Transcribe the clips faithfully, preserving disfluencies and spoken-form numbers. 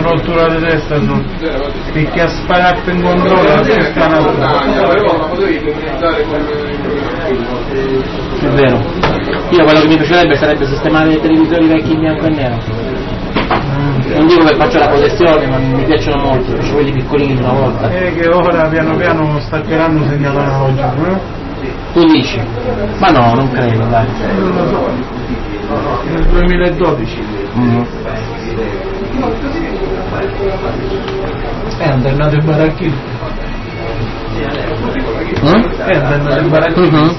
rottura di testa su perché ha sparato in controllo è vero. Io quello che mi piacerebbe sarebbe sistemare i televisori vecchi in bianco e nero. Non dico che faccio la collezione, ma mi piacciono molto, faccio quelli piccolini una volta. E che ora piano piano staccheranno segnale analogico, no? Tu dici? Ma no, non credo, dai. Non lo so. Nel duemiladodici. Mm. È andato in baracchino. Mm? È andato in baracchino. Mm-hmm.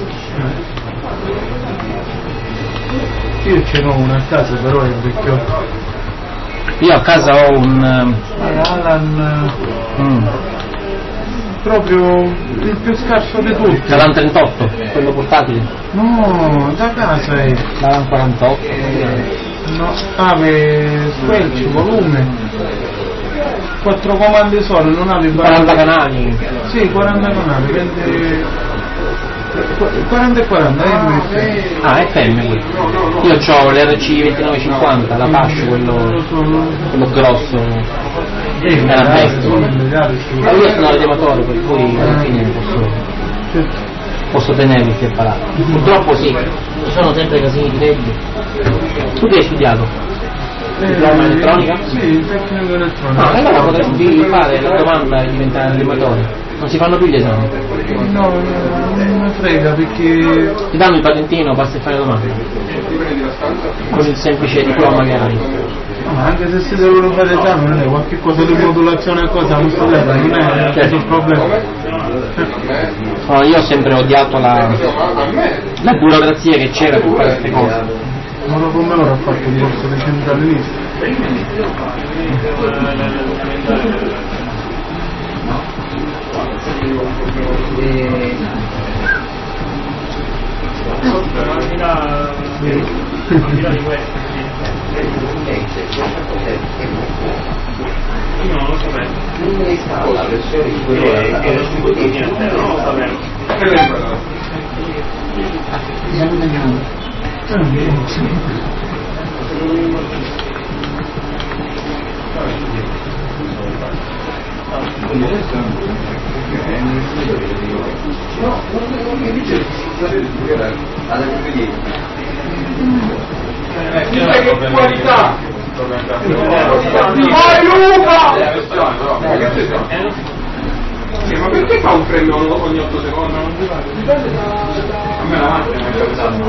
Io ce n'ho una a casa, però è vecchio. Io a casa ho un... Eh, Alan... Mm. proprio il più scarso di tutti. Alan trentotto, quello portatile. No, da casa è. Alan quarantotto. No, ave squelch, volume. Quattro comandi solo, non avevi quaranta canali. Sì, quaranta canali, venti... quaranta e quaranta, eh? Ah, F M. Io ho l'R C ventinove cinquanta, la Pascio, quello, quello grosso. Eh, era bestia. Ma io sono radioamatore, per cui alla fine posso, posso tenerli separati. Purtroppo sì, ci sono sempre casini di legge. Tu che hai studiato? Diploma in elettronica? Sì, tecnico elettronica. Ah, allora potresti fare la domanda e diventare radioamatore. Non si fanno più gli esami? No, non mi frega perché... Ti danno il patentino, basta fare la domanda. Con il semplice diploma che hai. Ma anche se si devono fare esame, non è qualche cosa di modulazione e cosa, non sto bene, non è certo il problema. No, io ho sempre odiato la, la burocrazia che c'era per fare queste cose. Ma dopo me l'ho fatto un corso di centralista. Io non lo sapevo. La versione di quello che lo studio di niente, non lo sapevo. Che qualità! Vai Luca! Sì, ma perché fa un premio ogni otto secondi? A me la macchina mi è pesando.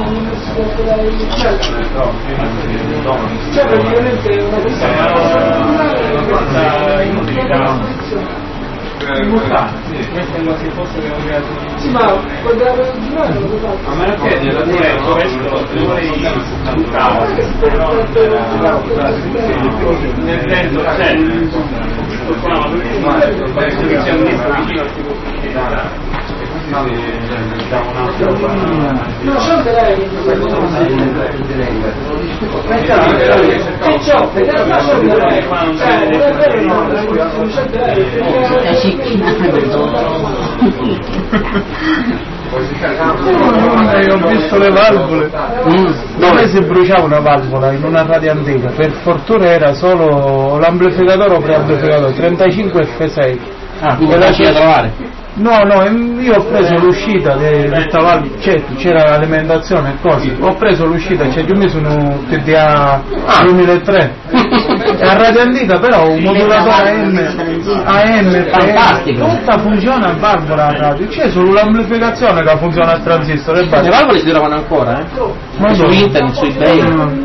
Cioè praticamente è una cosa inutilità. Questa si fosse che sì, ma poteva girare lo fatto. A meno che nella tua questo dovrei buttare, nel senso c'è perché c'è un disco vicino al tipo no, c'è lei che c'ho, perché non c'ho lei ma non c'è ho visto le valvole mm. dove si bruciava una valvola in una radio antica, per fortuna era solo l'amplificatore o preamplificatore trentacinque F sei. Ah, quindi la c'è da trovare? No, no, io ho preso l'uscita di questa valvola, cioè, c'era l'alimentazione e cose, ho preso l'uscita, cioè io mi sono T D A duemilatré, è a radio antica però un modulatore A M, A M, fantastico, tutta funziona a valvola a radio, c'è solo l'amplificazione che funziona a transistor e basta. Le valvole si trovano ancora, eh? Ma su internet, su eBay.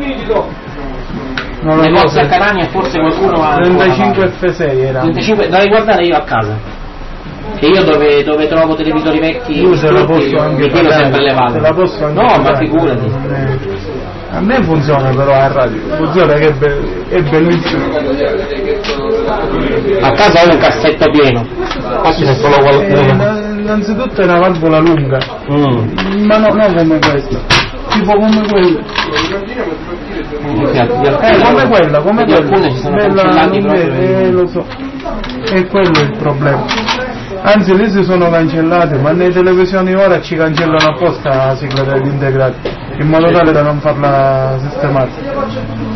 Non lo negozi so, a Catania forse qualcuno ha trentacinque F sei era. trentacinque, dovrei guardare io a casa. E io dove, dove trovo televisori vecchi, io se la posso anche mi sempre le valvole. Se la posso anche no, pagare. ma figurati. A me funziona però a radio, funziona che è, be- è bellissimo. A casa ho un cassetto pieno, quasi se solo qualcuno. Eh, innanzitutto è una valvola lunga, mm. ma no, no come questa, tipo come quella. Eh, come quella, come di alcune ci sono cancellati proprio. Eh, lo so, e quello è il problema. Anzi, lì si sono cancellate, ma nelle televisioni ora ci cancellano apposta la sigla degli integrati, in modo tale da non farla sistemata.